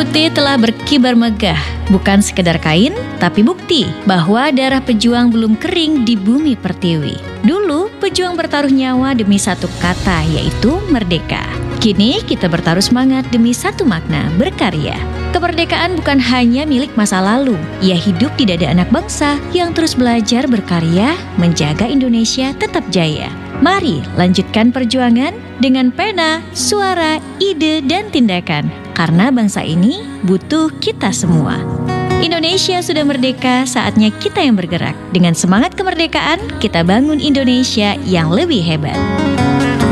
putih telah berkibar megah, bukan sekedar kain, tapi bukti bahwa darah pejuang belum kering di bumi pertiwi. Dulu, pejuang bertaruh nyawa demi satu kata, yaitu merdeka. Kini kita bertaruh semangat demi satu makna, berkarya. Kemerdekaan bukan hanya milik masa lalu, ia hidup di dada anak bangsa yang terus belajar berkarya, menjaga Indonesia tetap jaya. Mari lanjutkan perjuangan dengan pena, suara, ide, dan tindakan. Karena bangsa ini butuh kita semua. Indonesia sudah merdeka, saatnya kita yang bergerak. Dengan semangat kemerdekaan, kita bangun Indonesia yang lebih hebat.